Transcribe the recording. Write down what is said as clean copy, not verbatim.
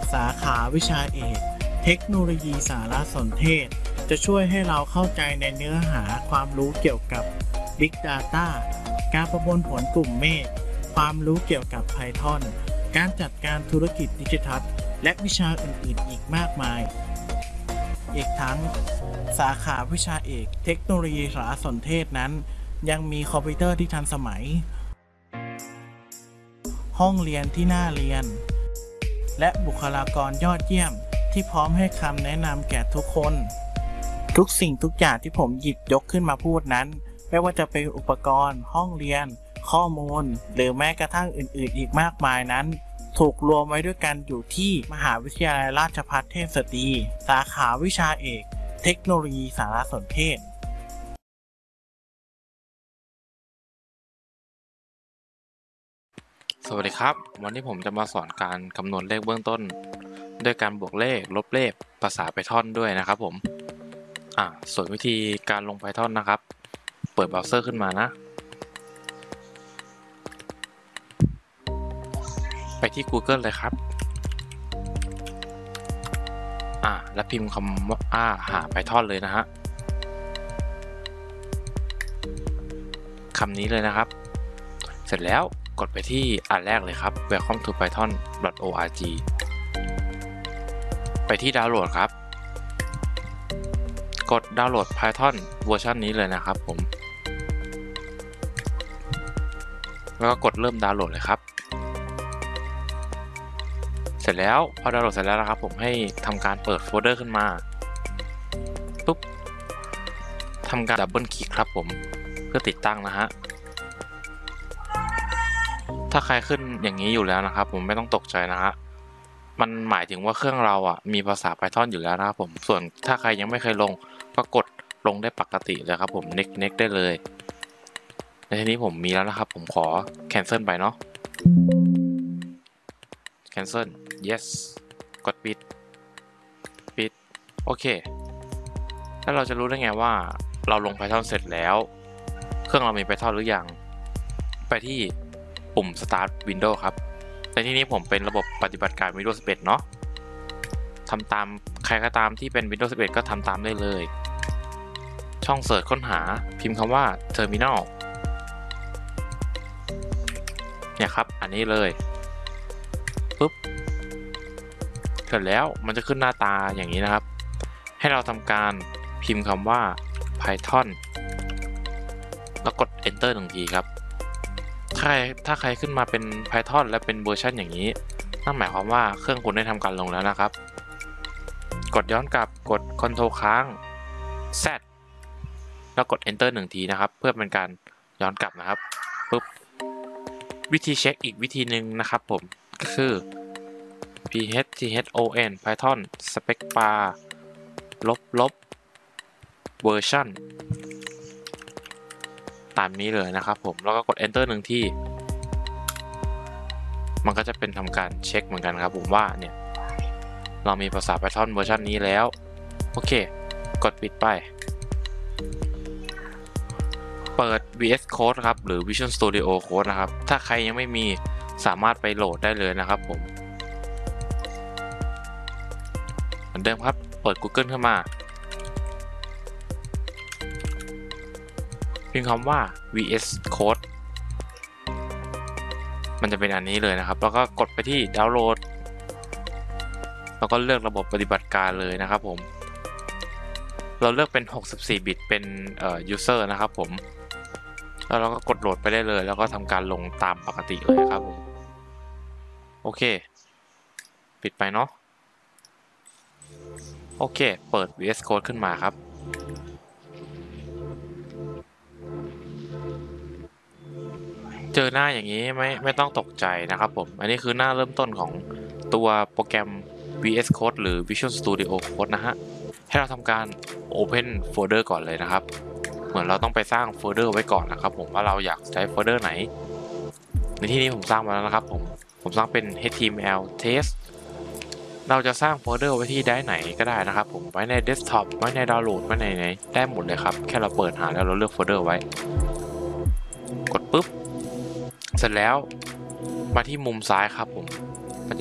สาขาวิชาเอกเทคโนโลยีสารสนเทศจะช่วยให้เราเข้าใจในเนื้อหาความรู้เกี่ยวกับ Big Data การประมวลผลกลุ่มเมฆความรู้เกี่ยวกับ Python การจัดการธุรกิจดิจิทัลและวิชาอื่นๆอีกมากมายอีกทั้งสาขาวิชาเอกเทคโนโลยีสารสนเทศนั้นยังมีคอมพิวเตอร์ที่ทันสมัยห้องเรียนที่น่าเรียนและบุคลากรยอดเยี่ยมที่พร้อมให้คำแนะนำแก่ทุกคนทุกสิ่งทุกอย่างที่ผมหยิบยกขึ้นมาพูดนั้นไม่ว่าจะเป็นอุปกรณ์ห้องเรียนข้อมูลหรือแม้กระทั่งอื่นๆอีกมากมายนั้นถูกรวมไว้ด้วยกันอยู่ที่มหาวิทยาลัยราชภัฏเทพสตรีสาขาวิชาเอกเทคโนโลยีสารสนเทศสวัสดีครับวันนี้ผมจะมาสอนการคำนวณเลขเบื้องต้นด้วยการบวกเลขลบเลขภาษา Python ด้วยนะครับผมส่วนวิธีการลง Python นะครับเปิดเบราว์เซอร์ขึ้นมานะไปที่ Google เลยครับแล้วพิมพ์คำว่าหา Python เลยนะฮะคำนี้เลยนะครับเสร็จแล้วกดไปที่อันแรกเลยครับ welcome to python.org ไปที่ดาวน์โหลดครับกดดาวน์โหลด Python เวอร์ชันนี้เลยนะครับผมแล้วก็กดเริ่มดาวน์โหลดเลยครับเสร็จแล้วพอดาวน์โหลดเสร็จแล้วนะครับผมให้ทำการเปิดโฟลเดอร์ขึ้นมาปุ๊บทำการดับเบิลคลิกครับผมเพื่อติดตั้งนะฮะถ้าใครขึ้นอย่างนี้อยู่แล้วนะครับผมไม่ต้องตกใจนะฮะมันหมายถึงว่าเครื่องเรามีภาษา Python อยู่แล้วนะครับผมส่วนถ้าใครยังไม่เคยลงก็กดลงได้ปกติเลยครับผม next ได้เลยในที่นี้ผมมีแล้วนะครับผมขอ cancel ไปเนาะ cancel yes กดปิดโอเคแล้วเราจะรู้ได้ไงว่าเราลง Python เสร็จแล้วเครื่องเรามี Python หรือยังไปที่ปุ่ม start Windows ครับในที่นี้ผมเป็นระบบปฏิบัติการ Windows 11 เนาะทำตามใครก็ตามที่เป็น Windows 11 ก็ทำตามได้เลยช่องเสิร์ชค้นหาพิมพ์คำว่า Terminal เนี่ยครับอันนี้เลยปุ๊บเสร็จแล้วมันจะขึ้นหน้าตาอย่างนี้นะครับให้เราทำการพิมพ์คำว่า Python แล้วกด Enter 1 ทีครับถ้าใครขึ้นมาเป็น Python และเป็นเวอร์ชันอย่างนี้นั่นหมายความว่าเครื่องคุณได้ทำการลงแล้วนะครับกดย้อนกลับกด Ctrl ค้าง Z แล้วกด Enter 1 ทีนะครับเพื่อเป็นการย้อนกลับนะครับปุ๊บวิธีเช็คอีกวิธีหนึ่งนะครับผมก็คือ phthon python spacebarลบเวอร์ชันตามนี้เลยนะครับผมแล้วก็กด enter 1 ทีมันก็จะเป็นทำการเช็คเหมือนกันครับผมว่าเนี่ยเรามีภาษา Python เวอร์ชันนี้แล้วโอเคกดปิดไปเปิด VS Code ครับหรือ Visual Studio Code นะครับถ้าใครยังไม่มีสามารถไปโหลดได้เลยนะครับผมเหมือนเดิมครับเปิด Google ขึ้นมาพิมพ์คำว่า VS Code มันจะเป็นอันนี้เลยนะครับแล้วก็กดไปที่ดาวน์โหลดแล้วก็เลือกระบบปฏิบัติการเลยนะครับผมเราเลือกเป็น64 บิตเป็นuser นะครับผมแล้วเราก็กดโหลดไปได้เลยแล้วก็ทำการลงตามปกติเลยครับผมโอเคปิดไปเนาะโอเคเปิด VS Code ขึ้นมาครับเจอหน้าอย่างนี้ไม่ต้องตกใจนะครับผมอันนี้คือหน้าเริ่มต้นของตัวโปรแกรม VS Code หรือ Visual Studio Code นะฮะให้เราทำการ Open Folder ก่อนเลยนะครับเหมือนเราต้องไปสร้างโฟลเดอร์ไว้ก่อนนะครับผมว่าเราอยากใช้โฟลเดอร์ไหนในที่นี้ผมสร้างมาแล้วนะครับผมสร้างเป็น HTML test เราจะสร้างโฟลเดอร์ไว้ที่ได้ไหนก็ได้นะครับผมไว้ใน Desktop ไว้ในดาวน์โหลดไว้ในไหนได้หมดเลยครับแค่เราเปิดหาแล้วเราเลือกโฟลเดอร์ไว้กดปุ๊บเสร็จแล้วมาที่มุมซ้ายครับผม